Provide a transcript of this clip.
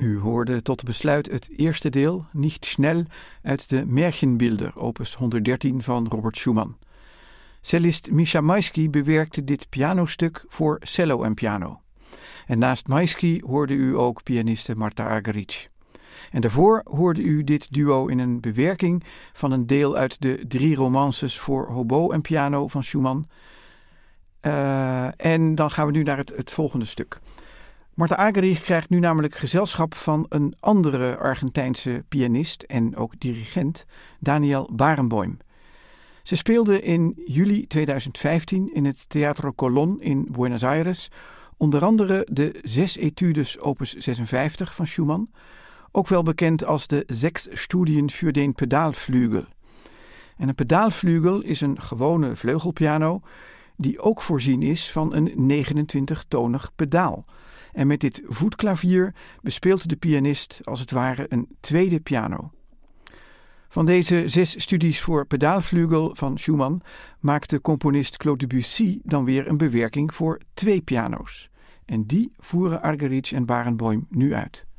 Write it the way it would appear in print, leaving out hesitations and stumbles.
U hoorde tot besluit het eerste deel, Nicht schnell, uit de Märchenbilder, opus 113 van Robert Schumann. Cellist Misha Maisky bewerkte dit pianostuk voor cello en piano. En naast Maisky hoorde u ook pianiste Marta Argerich. En daarvoor hoorde u dit duo in een bewerking van een deel uit de 3 romances voor hobo en piano van Schumann. En dan gaan we nu naar het volgende stuk. Marta Argerich krijgt nu namelijk gezelschap van een andere Argentijnse pianist en ook dirigent, Daniel Barenboim. Ze speelde in juli 2015 in het Teatro Colón in Buenos Aires onder andere de 6 etudes opus 56 van Schumann, ook wel bekend als de 6 Studien für den Pedalflügel. En een pedaalvleugel is een gewone vleugelpiano die ook voorzien is van een 29-tonig pedaal. En met dit voetklavier bespeelt de pianist als het ware een tweede piano. Van deze 6 studies voor pedaalvleugel van Schumann maakte componist Claude Debussy dan weer een bewerking voor 2 piano's. En die voeren Argerich en Barenboim nu uit.